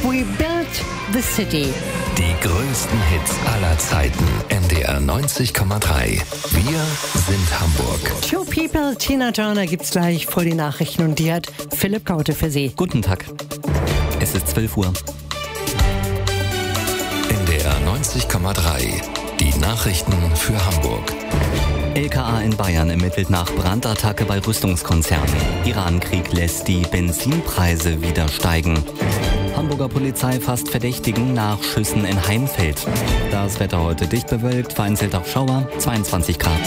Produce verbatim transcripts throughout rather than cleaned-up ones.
We built the city. Die größten Hits aller Zeiten. N D R neunzig Komma drei. Wir sind Hamburg. Two People, Tina Turner gibt's gleich vor die Nachrichten und die hat Philipp Kaute für Sie. Guten Tag. Es ist zwölf Uhr. N D R neunzig Komma drei. Die Nachrichten für Hamburg. L K A in Bayern ermittelt nach Brandattacke bei Rüstungskonzernen. Irankrieg lässt die Benzinpreise wieder steigen. Hamburger Polizei fasst Verdächtigen nach Schüssen in Heimfeld. Das Wetter heute dicht bewölkt, vereinzelt auch Schauer, zweiundzwanzig Grad.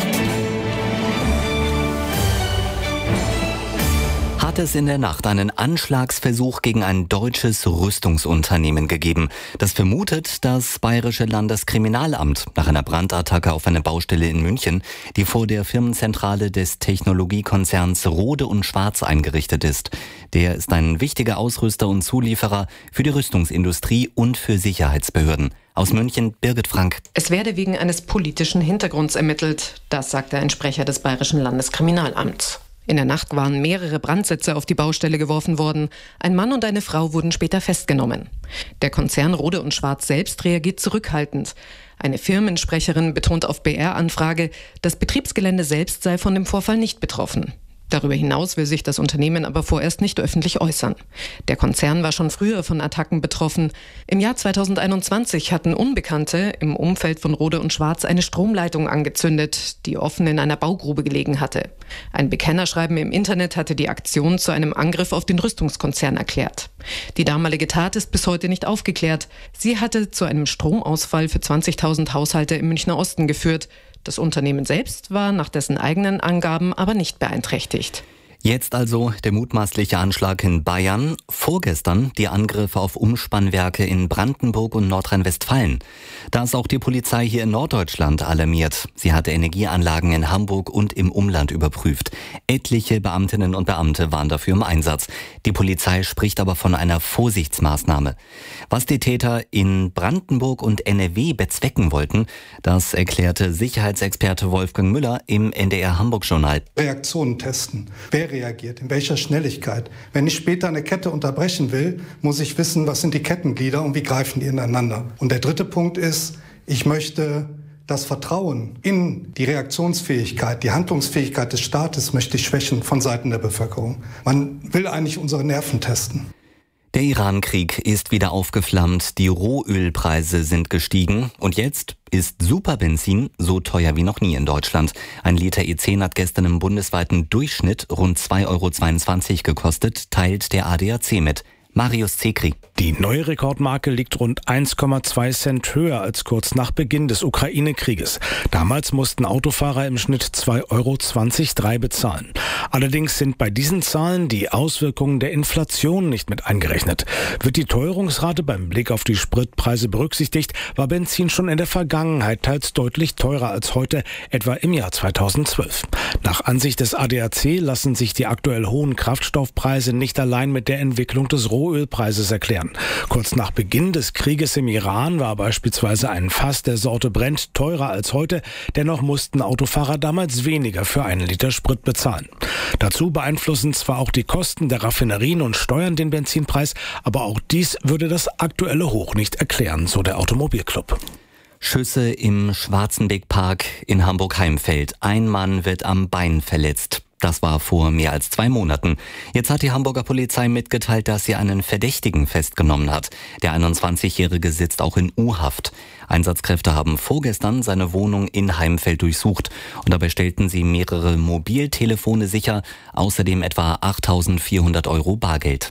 Hat es in der Nacht einen Anschlagsversuch gegen ein deutsches Rüstungsunternehmen gegeben. Das vermutet das Bayerische Landeskriminalamt nach einer Brandattacke auf eine Baustelle in München, die vor der Firmenzentrale des Technologiekonzerns Rohde und Schwarz eingerichtet ist. Der ist ein wichtiger Ausrüster und Zulieferer für die Rüstungsindustrie und für Sicherheitsbehörden. Aus München, Birgit Frank. Es werde wegen eines politischen Hintergrunds ermittelt. Das sagte ein Sprecher des Bayerischen Landeskriminalamts. In der Nacht waren mehrere Brandsätze auf die Baustelle geworfen worden. Ein Mann und eine Frau wurden später festgenommen. Der Konzern Rohde und Schwarz selbst reagiert zurückhaltend. Eine Firmensprecherin betont auf B R-Anfrage, das Betriebsgelände selbst sei von dem Vorfall nicht betroffen. Darüber hinaus will sich das Unternehmen aber vorerst nicht öffentlich äußern. Der Konzern war schon früher von Attacken betroffen. Im Jahr zweitausendeinundzwanzig hatten Unbekannte im Umfeld von Rohde und Schwarz eine Stromleitung angezündet, die offen in einer Baugrube gelegen hatte. Ein Bekennerschreiben im Internet hatte die Aktion zu einem Angriff auf den Rüstungskonzern erklärt. Die damalige Tat ist bis heute nicht aufgeklärt. Sie hatte zu einem Stromausfall für zwanzigtausend Haushalte im Münchner Osten geführt. Das Unternehmen selbst war nach dessen eigenen Angaben aber nicht beeinträchtigt. Jetzt also der mutmaßliche Anschlag in Bayern. Vorgestern die Angriffe auf Umspannwerke in Brandenburg und Nordrhein-Westfalen. Da ist auch die Polizei hier in Norddeutschland alarmiert. Sie hatte Energieanlagen in Hamburg und im Umland überprüft. Etliche Beamtinnen und Beamte waren dafür im Einsatz. Die Polizei spricht aber von einer Vorsichtsmaßnahme. Was die Täter in Brandenburg und N R W bezwecken wollten, das erklärte Sicherheitsexperte Wolfgang Müller im N D R Hamburg-Journal. Reaktionen testen. Wer reagiert, in welcher Schnelligkeit. Wenn ich später eine Kette unterbrechen will, muss ich wissen, was sind die Kettenglieder und wie greifen die ineinander. Und der dritte Punkt ist, ich möchte das Vertrauen in die Reaktionsfähigkeit, die Handlungsfähigkeit des Staates möchte ich schwächen von Seiten der Bevölkerung. Man will eigentlich unsere Nerven testen. Der Irankrieg ist wieder aufgeflammt, die Rohölpreise sind gestiegen und jetzt ist Superbenzin so teuer wie noch nie in Deutschland. Ein Liter E zehn hat gestern im bundesweiten Durchschnitt rund zwei Euro zweiundzwanzig gekostet, teilt der A D A C mit. Marius Zekri. Die neue Rekordmarke liegt rund eins Komma zwei Cent höher als kurz nach Beginn des Ukraine-Krieges. Damals mussten Autofahrer im Schnitt zwei Euro zwanzig Komma drei bezahlen. Allerdings sind bei diesen Zahlen die Auswirkungen der Inflation nicht mit eingerechnet. Wird die Teuerungsrate beim Blick auf die Spritpreise berücksichtigt, war Benzin schon in der Vergangenheit teils deutlich teurer als heute, etwa im Jahr zweitausendzwölf. Nach Ansicht des A D A C lassen sich die aktuell hohen Kraftstoffpreise nicht allein mit der Entwicklung des Rohölpreises erklären. Kurz nach Beginn des Krieges im Iran war beispielsweise ein Fass der Sorte Brent teurer als heute. Dennoch mussten Autofahrer damals weniger für einen Liter Sprit bezahlen. Dazu beeinflussen zwar auch die Kosten der Raffinerien und Steuern den Benzinpreis, aber auch dies würde das aktuelle Hoch nicht erklären, so der Automobilclub. Schüsse im Schwarzenbeckpark in Hamburg-Heimfeld. Ein Mann wird am Bein verletzt. Das war vor mehr als zwei Monaten. Jetzt hat die Hamburger Polizei mitgeteilt, dass sie einen Verdächtigen festgenommen hat. Der einundzwanzigjährige sitzt auch in U-Haft. Einsatzkräfte haben vorgestern seine Wohnung in Heimfeld durchsucht und dabei stellten sie mehrere Mobiltelefone sicher, außerdem etwa achttausendvierhundert Euro Bargeld.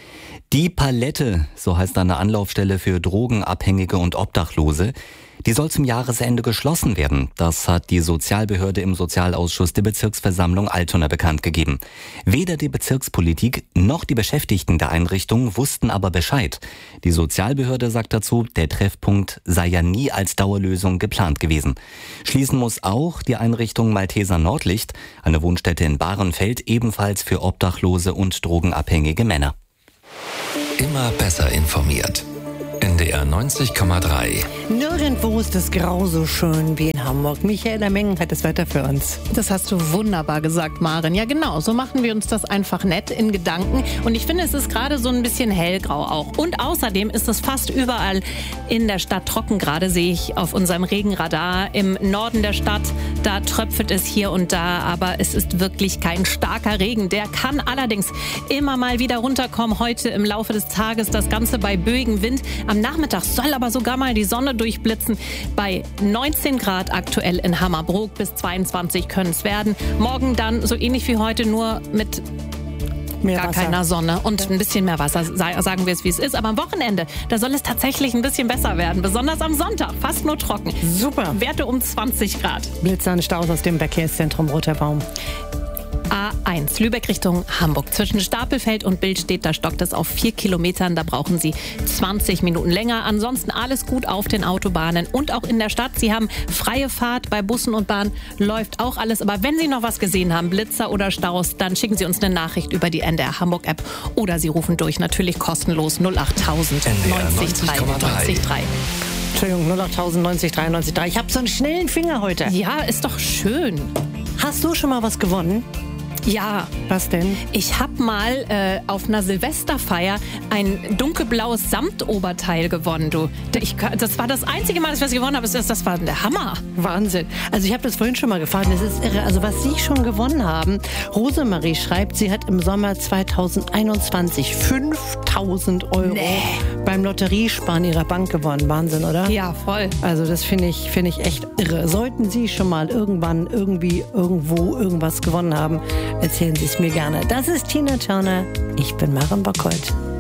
Die Palette, so heißt eine Anlaufstelle für Drogenabhängige und Obdachlose, die soll zum Jahresende geschlossen werden. Das hat die Sozialbehörde im Sozialausschuss der Bezirksversammlung Altona bekannt gegeben. Weder die Bezirkspolitik noch die Beschäftigten der Einrichtung wussten aber Bescheid. Die Sozialbehörde sagt dazu, der Treffpunkt sei ja nie als Dauerlösung geplant gewesen. Schließen muss auch die Einrichtung Malteser Nordlicht, eine Wohnstätte in Bahrenfeld, ebenfalls für Obdachlose und drogenabhängige Männer. Immer besser informiert. N D R neunzig Komma drei. Nur Nirgendwo ist es grau so schön wie in Hamburg. Michaela Mengen hat das Wetter für uns. Das hast du wunderbar gesagt, Maren. Ja genau, so machen wir uns das einfach nett in Gedanken. Und ich finde, es ist gerade so ein bisschen hellgrau auch. Und außerdem ist es fast überall in der Stadt trocken. Gerade sehe ich auf unserem Regenradar im Norden der Stadt, da tröpfelt es hier und da. Aber es ist wirklich kein starker Regen. Der kann allerdings immer mal wieder runterkommen. Heute im Laufe des Tages das Ganze bei böigem Wind. Am Nachmittag soll aber sogar mal die Sonne durchblitzen. Bei neunzehn Grad aktuell in Hammerbrook, bis zweiundzwanzig können es werden. Morgen dann so ähnlich wie heute, nur mit Mehr gar Wasser. keiner Sonne und ein bisschen mehr Wasser, sagen wir es wie es ist. Aber am Wochenende, da soll es tatsächlich ein bisschen besser werden. Besonders am Sonntag, fast nur trocken. Super. Werte um zwanzig Grad. Blitzern Staus aus dem Verkehrszentrum Roter Baum. A eins, Lübeck Richtung Hamburg. Zwischen Stapelfeld und Billstedt, da stockt es auf vier Kilometern. Da brauchen Sie zwanzig Minuten länger. Ansonsten alles gut auf den Autobahnen und auch in der Stadt. Sie haben freie Fahrt bei Bussen und Bahn, läuft auch alles. Aber wenn Sie noch was gesehen haben, Blitzer oder Staus, dann schicken Sie uns eine Nachricht über die N D R Hamburg App oder Sie rufen durch, natürlich kostenlos null achttausend neunzig drei neunzig drei. Entschuldigung, null achttausend neunzig drei neunzig drei. Ich habe so einen schnellen Finger heute. Ja, ist doch schön. Hast du schon mal was gewonnen? Ja. Was denn? Ich habe mal äh, auf einer Silvesterfeier ein dunkelblaues Samtoberteil gewonnen. Du. Ich, das war das einzige Mal, dass ich was gewonnen habe. Das, das war der Hammer. Wahnsinn. Also ich habe das vorhin schon mal gefragt. Das ist irre. Also was Sie schon gewonnen haben. Rosemarie schreibt, sie hat im Sommer zweitausendeinundzwanzig fünftausend Euro Nee. beim Lotteriesparen ihrer Bank gewonnen. Wahnsinn, oder? Ja, voll. Also das finde ich, finde ich echt irre. Sollten Sie schon mal irgendwann, irgendwie, irgendwo irgendwas gewonnen haben, erzählen Sie es mir gerne. Das ist Tina Turner. Ich bin Maren Bockholt.